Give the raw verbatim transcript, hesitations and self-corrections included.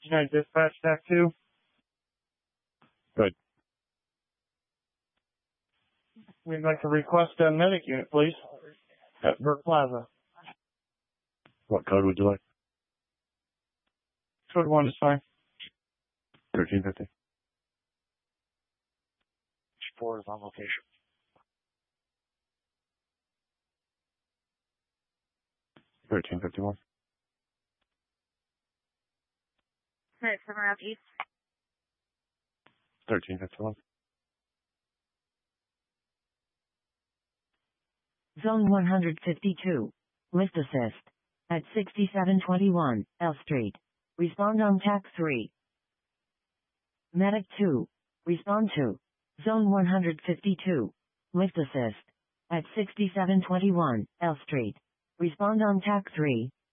United Dispatch, Tac two. Good. We'd like to request a medic unit, please. At Burke Plaza. What code would you like? Code one is fine. thirteen fifty. Four is on location. thirteen fifty-one. Medic somewhere out east. thirteen fifty-one. Zone one fifty-two. Lift assist. At sixty-seven twenty-one, L Street. Respond on T A C three. Medic two. Respond to. Zone one fifty-two. Lift assist. At sixty-seven twenty-one, L Street. Respond on T A C three.